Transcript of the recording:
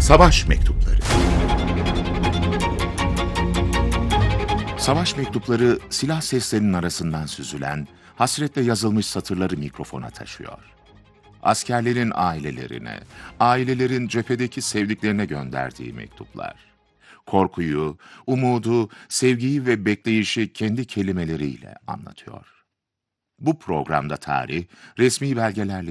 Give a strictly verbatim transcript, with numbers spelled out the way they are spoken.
Savaş Mektupları. Savaş mektupları, silah seslerinin arasından süzülen, hasretle yazılmış satırları mikrofona taşıyor. Askerlerin ailelerine, ailelerin cephedeki sevdiklerine gönderdiği mektuplar. Korkuyu, umudu, sevgiyi ve bekleyişi kendi kelimeleriyle anlatıyor. Bu programda tarih, resmi belgelerle